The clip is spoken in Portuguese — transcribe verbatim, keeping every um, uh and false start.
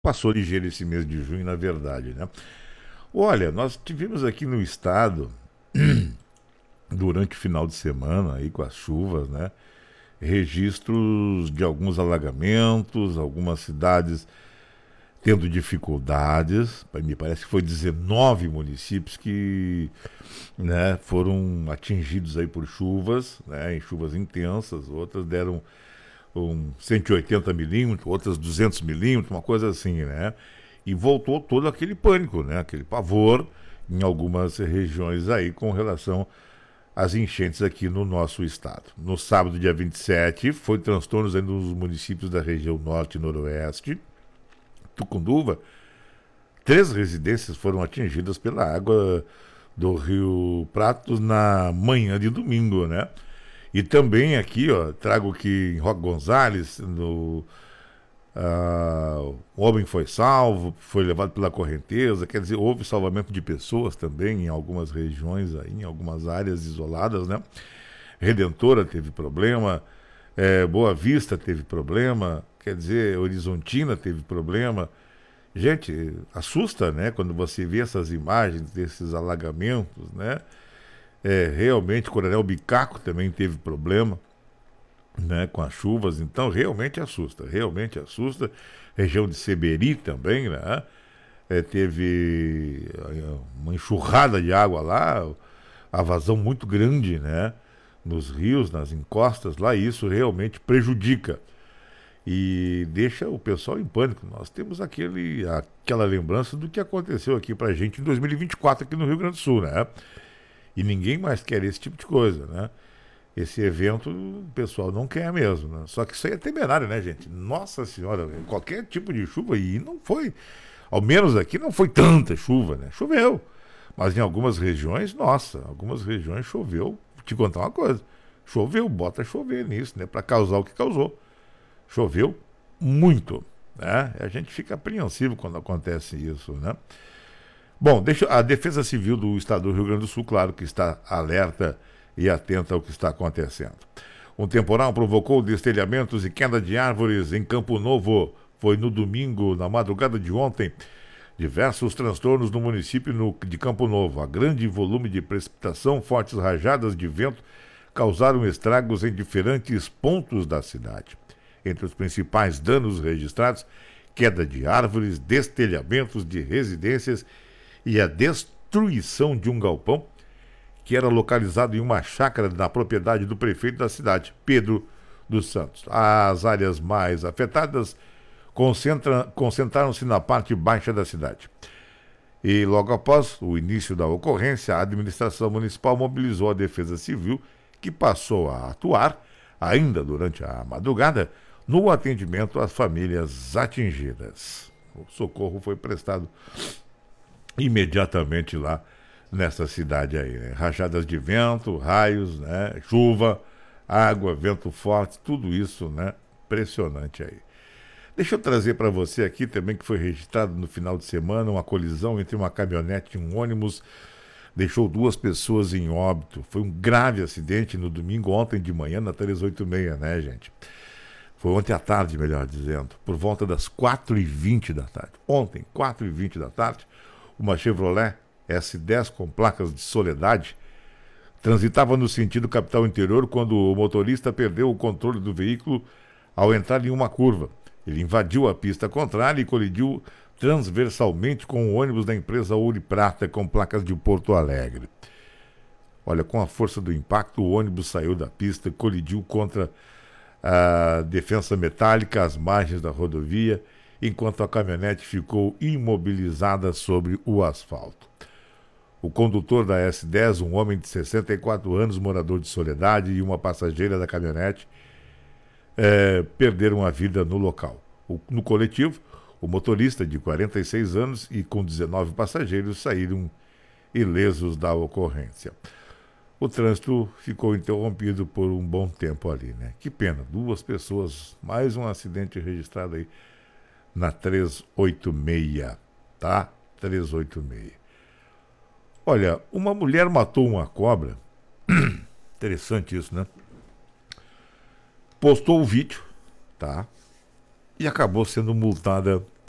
Passou ligeiro esse mês de junho, na verdade, né? Olha, nós tivemos aqui no estado, durante o final de semana, aí com as chuvas, né? Registros de alguns alagamentos, algumas cidades tendo dificuldades. Me parece que foi dezenove municípios que, né, foram atingidos aí por chuvas, né, em chuvas intensas. Outras deram um cento e oitenta milímetros, outras duzentos milímetros, uma coisa assim, né? E voltou todo aquele pânico, né? Aquele pavor em algumas regiões aí com relação às enchentes aqui no nosso estado. No sábado, dia vinte e sete, foi transtornos aí nos municípios da região norte e noroeste. Tucunduva, três residências foram atingidas pela água do Rio Pratos na manhã de domingo, né? E também aqui, ó, trago que em Roque Gonzales, no, ah, o homem foi salvo, foi levado pela correnteza, quer dizer, houve salvamento de pessoas também em algumas regiões, aí, em algumas áreas isoladas, né? Redentora teve problema, é, Boa Vista teve problema, quer dizer, Horizontina teve problema. Gente, assusta, né, quando você vê essas imagens desses alagamentos, né? É, realmente, Coronel Bicaco também teve problema, né, com as chuvas, então realmente assusta, realmente assusta. Região de Seberi também, né? É, teve é, uma enxurrada de água lá, a vazão muito grande, né? Nos rios, nas encostas lá, e isso realmente prejudica e deixa o pessoal em pânico. Nós temos aquele, aquela lembrança do que aconteceu aqui pra gente em dois mil e vinte e quatro aqui no Rio Grande do Sul, né? E ninguém mais quer esse tipo de coisa, né? Esse evento o pessoal não quer mesmo, né? Só que isso aí é temerário, né, gente? Nossa Senhora, qualquer tipo de chuva, e não foi, ao menos aqui não foi tanta chuva, né? Choveu, mas em algumas regiões, nossa, algumas regiões choveu. Vou te contar uma coisa, choveu, bota chover nisso, né? Pra causar o que causou. Choveu muito, né? A gente fica apreensivo quando acontece isso, né? Bom, deixa, a Defesa Civil do Estado do Rio Grande do Sul, claro que está alerta e atenta ao que está acontecendo. Um temporal provocou destelhamentos e queda de árvores em Campo Novo. Foi no domingo, na madrugada de ontem. Diversos transtornos no município no, de Campo Novo. A grande volume de precipitação, fortes rajadas de vento causaram estragos em diferentes pontos da cidade. Entre os principais danos registrados, queda de árvores, destelhamentos de residências e a destruição de um galpão que era localizado em uma chácara na propriedade do prefeito da cidade, Pedro dos Santos. As áreas mais afetadas concentra, concentraram-se na parte baixa da cidade. E logo após o início da ocorrência, a administração municipal mobilizou a Defesa Civil, que passou a atuar, ainda durante a madrugada, no atendimento às famílias atingidas. O socorro foi prestado imediatamente lá nessa cidade aí, né? Rajadas de vento, raios, né? Chuva, água, vento forte, tudo isso, né? Impressionante aí. Deixa eu trazer para você aqui também que foi registrado no final de semana uma colisão entre uma caminhonete e um ônibus, deixou duas pessoas em óbito. Foi um grave acidente no domingo, ontem de manhã, na trezentos e oitenta e seis, né, gente? Foi ontem à tarde, melhor dizendo, por volta das quatro e vinte da tarde. Ontem, quatro e vinte da tarde, uma Chevrolet S dez com placas de Soledade transitava no sentido capital interior quando o motorista perdeu o controle do veículo ao entrar em uma curva. Ele invadiu a pista contrária e colidiu transversalmente com o ônibus da empresa Ouro e Prata com placas de Porto Alegre. Olha, com a força do impacto, o ônibus saiu da pista e colidiu contra a defensa metálica às margens da rodovia, enquanto a caminhonete ficou imobilizada sobre o asfalto. O condutor da S dez, um homem de sessenta e quatro anos, morador de Soledade, e uma passageira da caminhonete é, perderam a vida no local. O, no coletivo, o motorista, de quarenta e seis anos, e com dezenove passageiros, saíram ilesos da ocorrência. O trânsito ficou interrompido por um bom tempo ali, né? Que pena, duas pessoas, mais um acidente registrado aí na trezentos e oitenta e seis, tá? trezentos e oitenta e seis. Olha, uma mulher matou uma cobra, interessante isso, né? Postou o vídeo, tá? E acabou sendo multada